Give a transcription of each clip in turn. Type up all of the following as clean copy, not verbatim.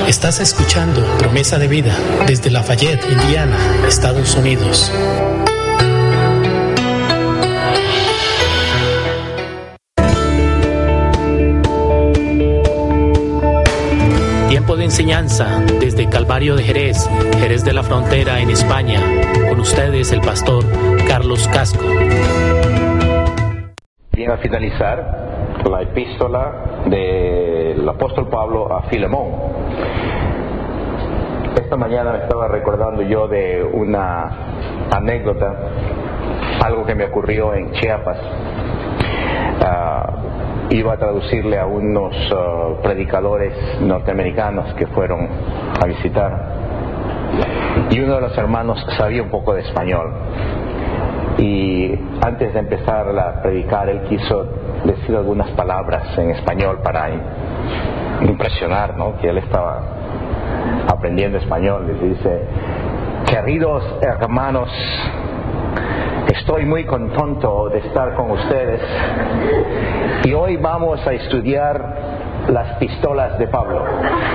Estás escuchando Promesa de Vida desde Lafayette, Indiana, Estados Unidos. Tiempo de enseñanza desde Calvario de Jerez, Jerez de la Frontera en España. Con ustedes el pastor Carlos Casco. Bien, a finalizar la epístola del apóstol Pablo a Filemón. Esta mañana me estaba recordando yo de una anécdota, algo que me ocurrió en Chiapas. Iba a traducirle a unos predicadores norteamericanos que fueron a visitar, y uno de los hermanos sabía un poco de español, y antes de empezar a predicar él quiso decir algunas palabras en español para impresionar, ¿no?, que él estaba aprendiendo español. Les dice: queridos hermanos, estoy muy contento de estar con ustedes y hoy vamos a estudiar las pistolas de Pablo.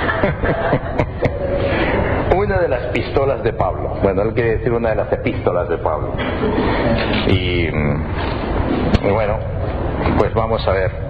Una de las pistolas de Pablo. Bueno, él quiere decir una de las epístolas de Pablo. Y bueno, pues vamos a ver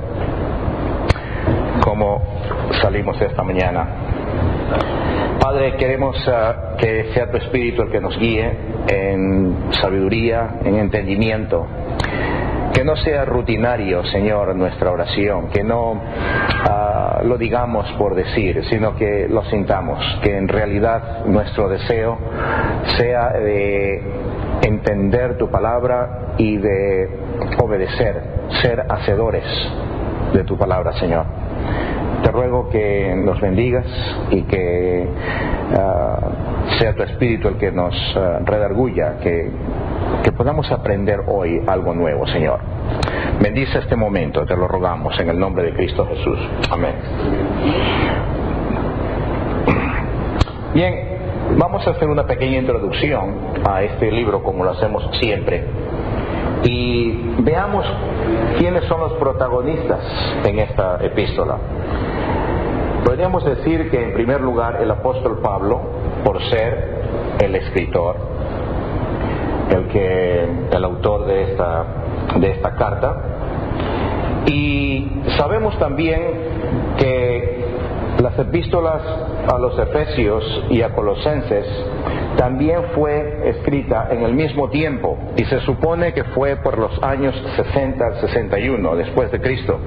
cómo salimos esta mañana. Padre, queremos que sea tu Espíritu el que nos guíe en sabiduría, en entendimiento. Que no sea rutinario, Señor, nuestra oración. Que no lo digamos por decir, sino que lo sintamos. Que en realidad nuestro deseo sea de entender tu palabra y de obedecer, ser hacedores de tu palabra, Señor. Te ruego que nos bendigas y que sea tu Espíritu el que nos redarguya, que podamos aprender hoy algo nuevo, Señor. Bendice este momento, te lo rogamos en el nombre de Cristo Jesús. Amén. Bien, vamos a hacer una pequeña introducción a este libro, como lo hacemos siempre, y veamos quiénes son los protagonistas en esta epístola. Podríamos decir que en primer lugar el apóstol Pablo, por ser el escritor, el autor de esta carta, y sabemos también que las epístolas a los Efesios y a Colosenses también fue escrita en el mismo tiempo, y se supone que fue por los años 60 al 61 después de Cristo.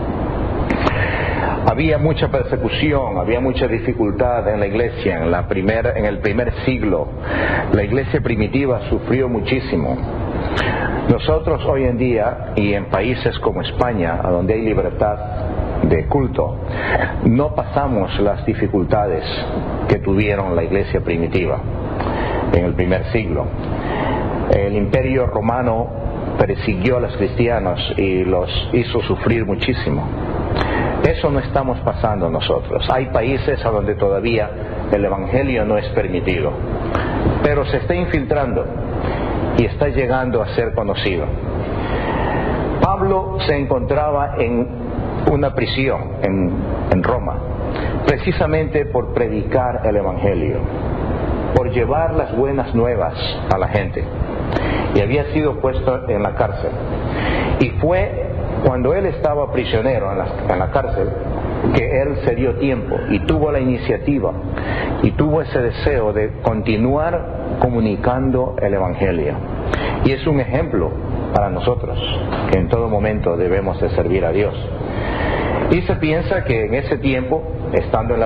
Había mucha persecución, había mucha dificultad en la iglesia en el primer siglo. La iglesia primitiva sufrió muchísimo. Nosotros hoy en día, y en países como España, donde hay libertad de culto, no pasamos las dificultades que tuvieron la iglesia primitiva en el primer siglo. El imperio romano persiguió a los cristianos y los hizo sufrir muchísimo. Eso no estamos pasando nosotros. Hay países a donde todavía el evangelio no es permitido, pero se está infiltrando y está llegando a ser conocido. Pablo se encontraba en una prisión en Roma, precisamente por predicar el evangelio, por llevar las buenas nuevas a la gente, y había sido puesto en la cárcel. Y fue cuando él estaba prisionero en la cárcel que él se dio tiempo y tuvo la iniciativa y tuvo ese deseo de continuar comunicando el evangelio. Y es un ejemplo para nosotros, que en todo momento debemos de servir a Dios. Y se piensa que en ese tiempo, estando en la